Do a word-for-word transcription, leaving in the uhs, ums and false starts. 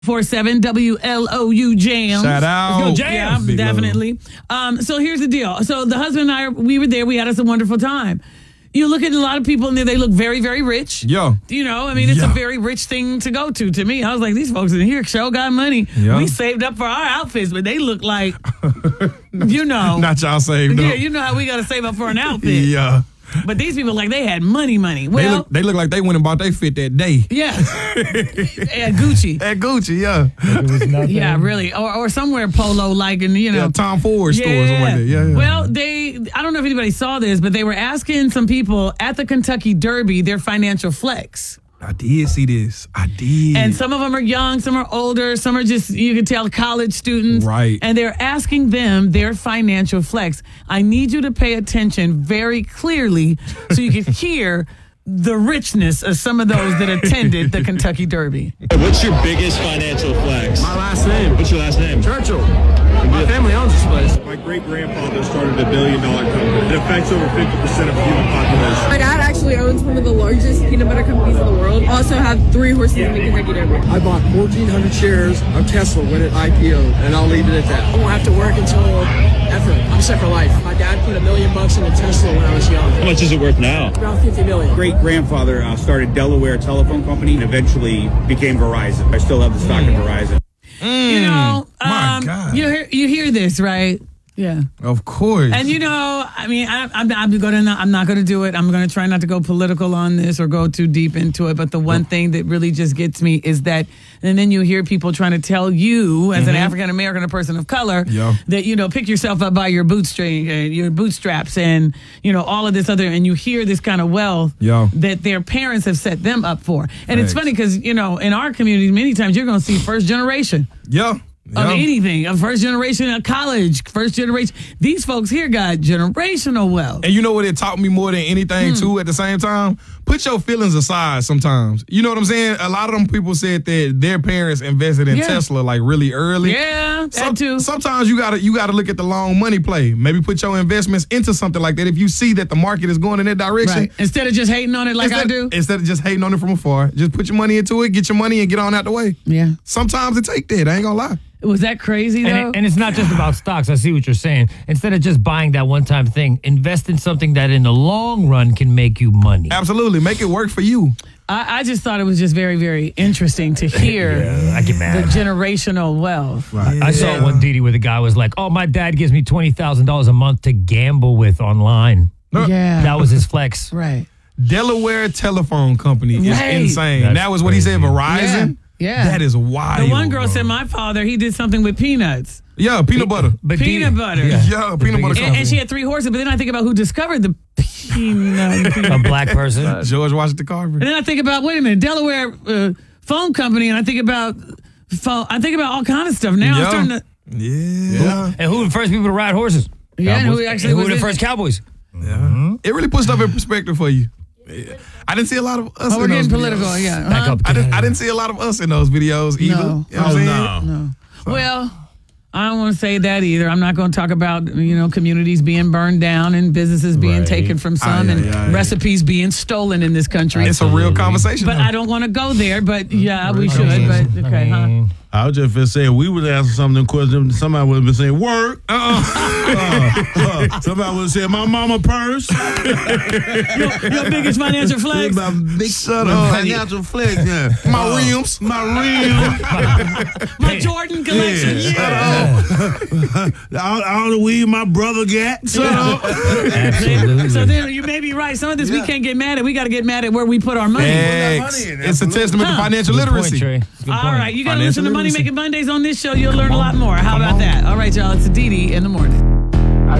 four seven W L O U Jams. Shout out. Let's go Jams. Yeah, Big definitely. Um, so here's the deal. So the husband and I, we were there. We had us a wonderful time. You look at a lot of people in there, they look very, very rich. Yeah. You know, I mean, it's Yeah. a very rich thing to go to. To me, I was like, these folks in here show got money. Yeah. We saved up for our outfits, but they look like, you know. Not y'all saved Yeah, up. you know how we got to save up for an outfit. Yeah. But these people, like, they had money, money. They Well, look, they look like they went and bought their fit that day. yeah. At Gucci. At Gucci, yeah. It was nothing. Yeah, really. Or, or somewhere Polo, like, and you know. Yeah, Tom Ford store or something like that. Yeah, yeah. Well, they, I don't know if anybody saw this, but they were asking some people at the Kentucky Derby their financial flex. I did see this. I did. And some of them are young, some are older, some are just, you can tell, college students. Right. And they're asking them their financial flex. I need you to pay attention very clearly so you can hear the richness of some of those that attended the Kentucky Derby. What's your biggest financial flex? My last name. What's your last name? Churchill. My family owns this place. My great-grandfather started a billion-dollar company. It affects over fifty percent of the human population. My dad actually owns one of the largest peanut butter companies in the world. Also have three horses in the Kentucky Derby. I bought fourteen hundred shares of Tesla when it I P O'd, and I'll leave it at that. I won't have to work until ever. I'm set for life. My dad put a million bucks into Tesla when I was young. How much is it worth now? Around fifty million. Great-grandfather uh, started Delaware Telephone Company and eventually became Verizon. I still have the stock in Verizon. Mm, You know, my um, God. you hear, you hear this, right? Yeah. Of course. And you know, I mean, I, I'm, I'm going to, I'm not going to do it. I'm going to try not to go political on this or go too deep into it. But the one thing that really just gets me is that, and then you hear people trying to tell you, as an African American, a person of color, Yeah. that you know, pick yourself up by your bootstring, uh, your bootstraps, and you know, all of this other, and you hear this kind of wealth Yeah. that their parents have set them up for. And it's Thanks. funny because you know, in our community, many times you're going to see first generation. yeah. Of yeah. anything, of first generation of college, first generation. These folks here got generational wealth. And you know what it taught me more than anything, Hmm. too, at the same time? Put your feelings aside sometimes. You know what I'm saying? A lot of them people said that their parents invested in Yeah. Tesla like really early. Yeah, that Some- too. Sometimes you gotta you gotta look at the long money play. Maybe put your investments into something like that. If you see that the market is going in that direction, Right. Instead of just hating on it like instead, I do. instead of just hating on it from afar, just put your money into it, get your money, and get on out the way. Yeah. Sometimes it take that. I ain't gonna lie. Was that crazy though? And, it, and it's not just about stocks. I see what you're saying. Instead of just buying that one-time thing, invest in something that in the long run can make you money. Absolutely, make it work for you. I, I just thought it was just very, very interesting to hear Yeah, I get the mad. generational wealth. I saw one Didi where the guy was like, "Oh, my dad gives me twenty thousand dollars a month to gamble with online." Yeah. That was his flex. right. Delaware Telephone Company is Right. insane. That's that was what he said. crazy. Verizon. Yeah. That is wild. The one girl bro. said my father, he did something with peanuts. Yeah, peanut butter. But Peanut Didi- butter. Yeah. Yeah, peanut butter biggest And, and she company. had three horses, but then I think about who discovered the peanut. A black person. George Washington Carver. And then I think about, wait a minute, Delaware uh, Phone Company, and I think about phone, I think about all kind of stuff. Now I'm Yeah. starting to, Yeah. And who were the first people to ride horses? yeah, and Cowboys. who actually And who was were the in first it. cowboys? Yeah. It really puts stuff in perspective for you. Yeah. I didn't see a lot of us Oh, we're in those getting videos. political, yeah. Back Huh? up. I didn't, I didn't see a lot of us in those videos either. No. You know what I'm saying? No. Well, I don't want to say that either. I'm not going to talk about, you know, communities being burned down and businesses being Right. taken from some Aye, and aye, aye. recipes being stolen in this country. It's a real conversation. But though. I don't want to go there. But yeah, we I should. mean, But okay, I huh? mean, I was just finna say, we would ask something questions. Somebody would have been saying, work. Uh, uh, somebody would have said, my mama purse. Your biggest financial flex. My big Shut my up. financial flex, yeah. My Uh, rims. My rims. My Jordan collection. Yeah. all, all the weed my brother got. Shut up. absolutely. So then you may be right. Some of this we can't get mad at. We got to get mad at where we put our money. Facts. money in, It's a testament to Huh. financial Good point, literacy. Trey. Good All point. right, you got to Financial listen to Money literacy. Making Mondays on this show. You'll learn a lot more. How about that? All right, y'all. It's Didi in the morning.